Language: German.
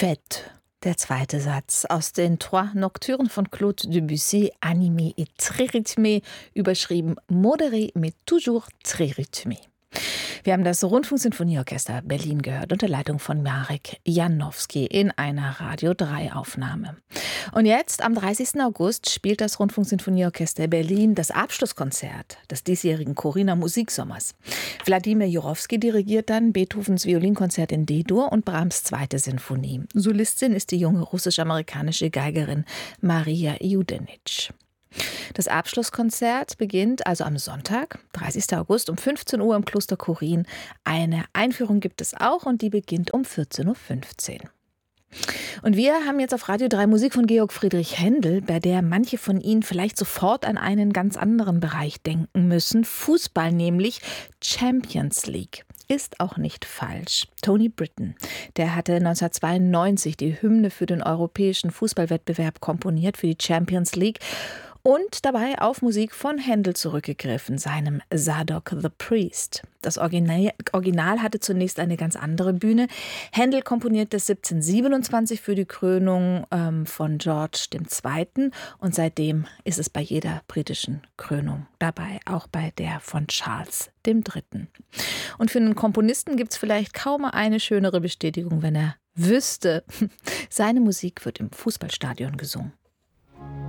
Fête. Der zweite Satz aus den Trois Nocturnes von Claude Debussy, animé et très rythmé, überschrieben modéré mais toujours très rythmé. Wir haben das Rundfunksinfonieorchester Berlin gehört unter Leitung von Marek Janowski in einer Radio 3 Aufnahme. Und jetzt, am 30. August, spielt das Rundfunksinfonieorchester Berlin das Abschlusskonzert des diesjährigen Corina Musiksommers. Wladimir Jurowski dirigiert dann Beethovens Violinkonzert in D-Dur und Brahms' zweite Sinfonie. Solistin ist die junge russisch-amerikanische Geigerin Maria Judenitsch. Das Abschlusskonzert beginnt also am Sonntag, 30. August um 15 Uhr im Kloster Chorin. Eine Einführung gibt es auch und die beginnt um 14.15 Uhr. Und wir haben jetzt auf Radio 3 Musik von Georg Friedrich Händel, bei der manche von Ihnen vielleicht sofort an einen ganz anderen Bereich denken müssen. Fußball, nämlich Champions League. Ist auch nicht falsch. Tony Britton, der hatte 1992 die Hymne für den europäischen Fußballwettbewerb komponiert, für die Champions League. Und dabei auf Musik von Händel zurückgegriffen, seinem Zadok the Priest. Das Original hatte zunächst eine ganz andere Bühne. Händel komponierte 1727 für die Krönung von George II. Und seitdem ist es bei jeder britischen Krönung dabei, auch bei der von Charles III. Und für einen Komponisten gibt es vielleicht kaum eine schönere Bestätigung, wenn er wüsste, seine Musik wird im Fußballstadion gesungen.